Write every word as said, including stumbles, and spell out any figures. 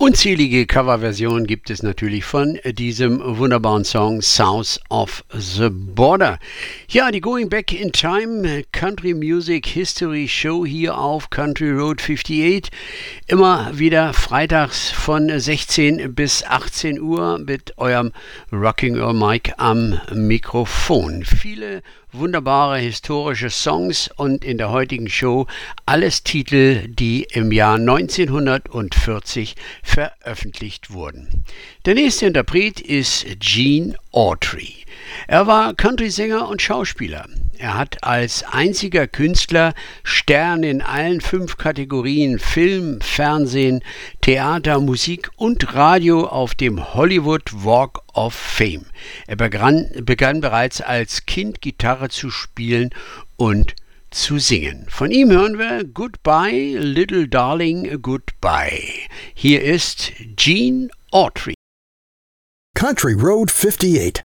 Unzählige Coverversionen gibt es natürlich von diesem wunderbaren Song South of the Border. Ja, die Going Back in Time Country Music History Show hier auf Country Road achtundfünfzig. Immer wieder freitags von sechzehn bis achtzehn Uhr mit eurem Rocking Your Mic am Mikrofon. Viele wunderbare historische Songs und in der heutigen Show alles Titel, die im Jahr neunzehnhundertvierzig veröffentlicht wurden. Der nächste Interpret ist Gene Autry. Er war Country-Sänger und Schauspieler. Er hat als einziger Künstler Sterne in allen fünf Kategorien Film, Fernsehen, Theater, Musik und Radio auf dem Hollywood Walk of Fame. Er begann, begann bereits als Kind Gitarre zu spielen und zu singen. Von ihm hören wir Goodbye, Little Darling, Goodbye. Hier ist Gene Autry. Country Road achtundfünfzig.